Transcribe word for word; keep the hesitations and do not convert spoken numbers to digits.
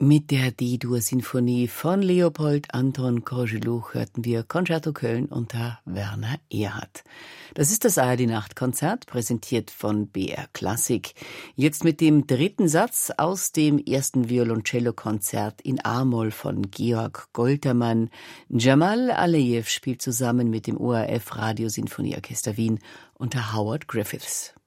Mit der D-Dur-Sinfonie von Leopold Anton Korżeluch hörten wir Concerto Köln unter Werner Erhardt. Das ist das A R D-Nachtkonzert, präsentiert von B R Klassik. Jetzt mit dem dritten Satz aus dem ersten Violoncello-Konzert in A-Moll von Georg Goltermann. Jamal Alejew spielt zusammen mit dem O R F Radiosinfonieorchester Wien unter Howard Griffiths.